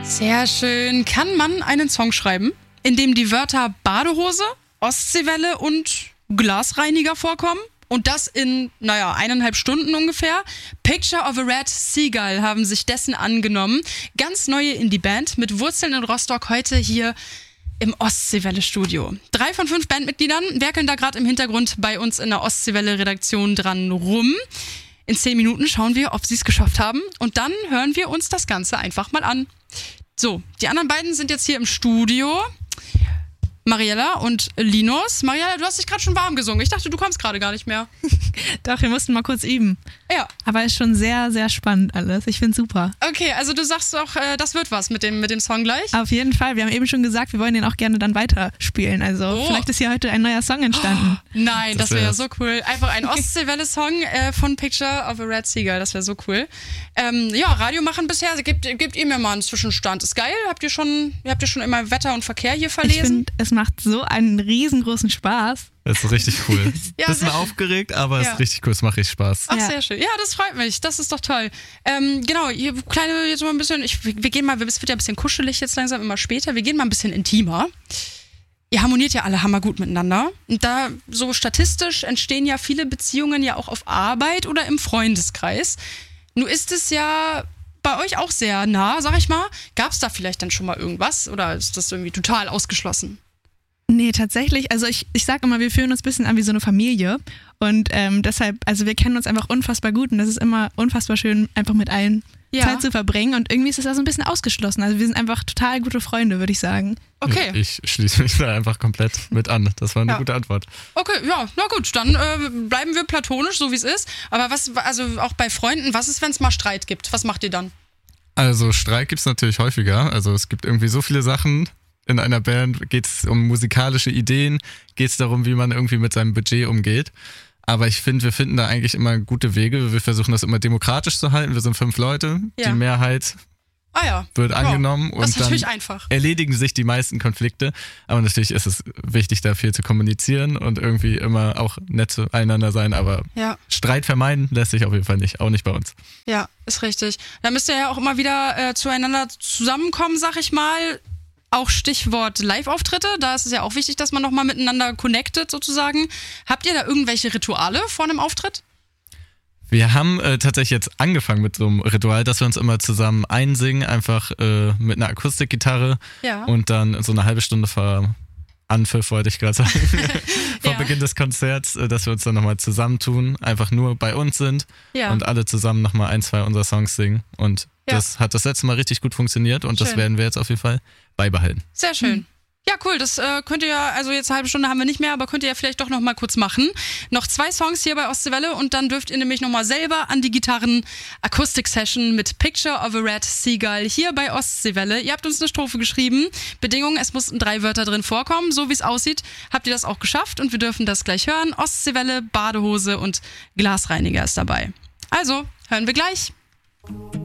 Sehr schön. Kann man einen Song schreiben, in dem die Wörter Badehose, Ostseewelle und Glasreiniger vorkommen? Und das in, 1,5 Stunden ungefähr. Picture of a Red Seagull haben sich dessen angenommen. Ganz neue Indie-Band mit Wurzeln in Rostock, heute hier im Ostseewelle-Studio. 3 von 5 Bandmitgliedern werkeln da gerade im Hintergrund bei uns in der Ostseewelle-Redaktion dran rum. In 10 Minuten schauen wir, ob sie es geschafft haben. Und dann hören wir uns das Ganze einfach mal an. So, die anderen beiden sind jetzt hier im Studio. Mariella und Linus. Mariella, du hast dich gerade schon warm gesungen. Ich dachte, du kommst gerade gar nicht mehr. Doch, wir mussten mal kurz üben. Ja. Aber ist schon sehr, sehr spannend alles. Ich find's super. Okay, also du sagst auch, das wird was mit dem Song gleich? Auf jeden Fall. Wir haben eben schon gesagt, wir wollen den auch gerne dann weiterspielen. Also vielleicht ist hier heute ein neuer Song entstanden. Oh, nein, das wäre ja so cool. Einfach ein Ostseewelle-Song von Picture of a Red Seagull. Das wäre so cool. Radio machen bisher. Gebt ihr mir mal einen Zwischenstand. Ist geil? Habt ihr schon immer Wetter und Verkehr hier verlesen? Ich finde, es macht so einen riesengroßen Spaß. Das ist richtig cool. Ja, bisschen aufgeregt, aber es ist richtig cool. Es macht richtig Spaß. Ach, sehr schön. Ja, das freut mich. Das ist doch toll. Genau, hier jetzt mal ein bisschen, wir gehen mal, es wird ja ein bisschen kuschelig jetzt langsam, immer später. Wir gehen mal ein bisschen intimer. Ihr harmoniert ja alle hammergut miteinander. Und da so statistisch entstehen ja viele Beziehungen ja auch auf Arbeit oder im Freundeskreis. Nun ist es ja bei euch auch sehr nah, sag ich mal. Gab es da vielleicht dann schon mal irgendwas oder ist das irgendwie total ausgeschlossen? Nee, tatsächlich. Also ich sage immer, wir fühlen uns ein bisschen an wie so eine Familie. Und deshalb, also wir kennen uns einfach unfassbar gut. Und das ist immer unfassbar schön, einfach mit allen Zeit zu verbringen. Und irgendwie ist es da so ein bisschen ausgeschlossen. Also wir sind einfach total gute Freunde, würde ich sagen. Okay. Ich schließe mich da einfach komplett mit an. Das war eine gute Antwort. Okay, ja, na gut, dann bleiben wir platonisch, so wie es ist. Aber also auch bei Freunden, was ist, wenn es mal Streit gibt? Was macht ihr dann? Also Streit gibt es natürlich häufiger. Also es gibt irgendwie so viele Sachen. In einer Band geht es um musikalische Ideen, geht es darum, wie man irgendwie mit seinem Budget umgeht. Aber ich finde, wir finden da eigentlich immer gute Wege. Wir versuchen das immer demokratisch zu halten. Wir sind 5 Leute, die Mehrheit wird angenommen und das ist dann natürlich einfach. Erledigen sich die meisten Konflikte. Aber natürlich ist es wichtig, da viel zu kommunizieren und irgendwie immer auch nett zueinander sein. Aber Streit vermeiden lässt sich auf jeden Fall nicht, auch nicht bei uns. Ja, ist richtig. Da müsst ihr ja auch immer wieder zueinander zusammenkommen, sag ich mal. Auch Stichwort Live-Auftritte, da ist es ja auch wichtig, dass man nochmal miteinander connectet sozusagen. Habt ihr da irgendwelche Rituale vor einem Auftritt? Wir haben tatsächlich jetzt angefangen mit so einem Ritual, dass wir uns immer zusammen einsingen, einfach mit einer Akustikgitarre und dann so eine halbe Stunde vor Anpfiff, wollte ich gerade sagen, vor Beginn des Konzerts, dass wir uns dann nochmal zusammentun, einfach nur bei uns sind und alle zusammen nochmal 1, 2 unserer Songs singen und das hat das letzte Mal richtig gut funktioniert und das werden wir jetzt auf jeden Fall beibehalten. Sehr schön. Ja, cool, das könnt ihr ja, also jetzt eine halbe Stunde haben wir nicht mehr, aber könnt ihr ja vielleicht doch noch mal kurz machen. Noch 2 Songs hier bei Ostseewelle und dann dürft ihr nämlich noch mal selber an die Gitarren Akustik-Session mit Picture of a Red Seagull hier bei Ostseewelle. Ihr habt uns eine Strophe geschrieben. Bedingung, es mussten 3 Wörter drin vorkommen. So wie es aussieht, habt ihr das auch geschafft und wir dürfen das gleich hören. Ostseewelle, Badehose und Glasreiniger ist dabei. Also, hören wir gleich.